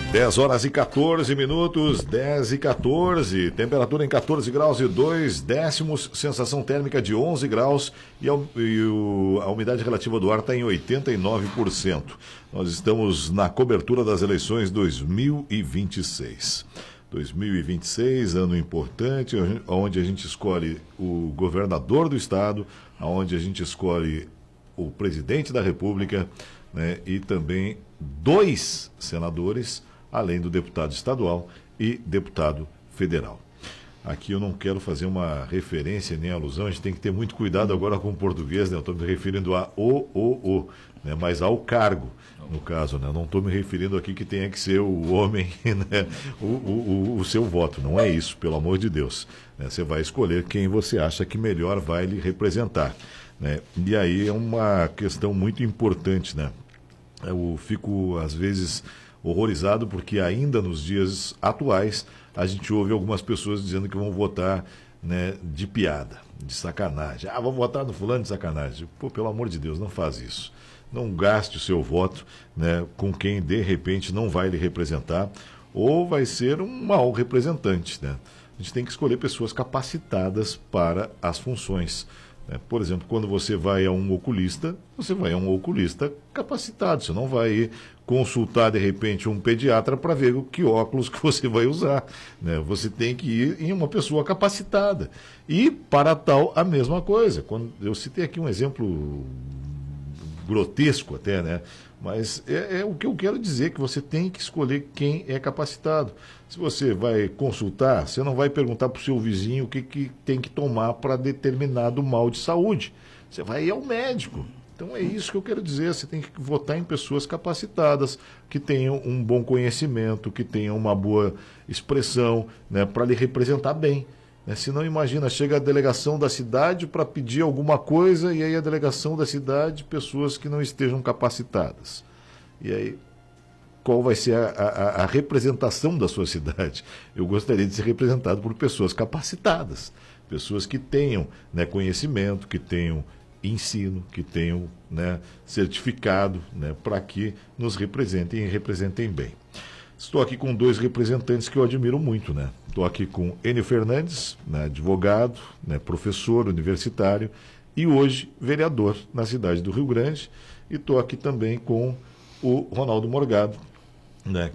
10 horas e 14 minutos, 10 e 14, temperatura em 14 graus e 2 décimos, sensação térmica de 11 graus e a umidade relativa do ar está em 89%. Nós estamos na cobertura das eleições 2026. 2026, ano importante, onde a gente escolhe o governador do estado, onde a gente escolhe o presidente da República, né, e também 2 senadores, além do deputado estadual e deputado federal. Aqui eu não quero fazer uma referência nem alusão, a gente tem que ter muito cuidado agora com o português, né? Eu estou me referindo a né? Mas ao cargo, no caso, né? Eu não estou me referindo aqui que tenha que ser o homem, né? o seu voto, não é isso, pelo amor de Deus. Né? Você vai escolher quem você acha que melhor vai lhe representar. Né? E aí é uma questão muito importante, né? Eu fico, às vezes, horrorizado porque ainda nos dias atuais a gente ouve algumas pessoas dizendo que vão votar, né, de piada, de sacanagem. Vou votar no fulano de sacanagem. Pô, pelo amor de Deus, não faz isso. Não gaste o seu voto, né, com quem de repente não vai lhe representar ou vai ser um mau representante, né? A gente tem que escolher pessoas capacitadas para as funções. Por exemplo, quando você vai a um oculista, você vai a um oculista capacitado. Você não vai consultar, de repente, um pediatra para ver que óculos que você vai usar. Né? Você tem que ir em uma pessoa capacitada. E, para tal, a mesma coisa. Quando eu citei aqui um exemplo grotesco até, né? Mas é o que eu quero dizer, que você tem que escolher quem é capacitado. Se você vai consultar, você não vai perguntar para o seu vizinho o que tem que tomar para determinado mal de saúde. Você vai ir ao médico. Então é isso que eu quero dizer, você tem que votar em pessoas capacitadas, que tenham um bom conhecimento, que tenham uma boa expressão, né, para lhe representar bem. Se não, imagina, chega a delegação da cidade para pedir alguma coisa e aí a delegação da cidade, pessoas que não estejam capacitadas. E aí, qual vai ser a representação da sua cidade? Eu gostaria de ser representado por pessoas capacitadas, pessoas que tenham, né, conhecimento, que tenham ensino, que tenham, né, certificado, né, para que nos representem e representem bem. Estou aqui com 2 representantes que eu admiro muito, né? Estou aqui com Enio Fernandes, né, advogado, né, professor universitário e hoje vereador na cidade do Rio Grande. E estou aqui também com o Ronaldo Morgado, né,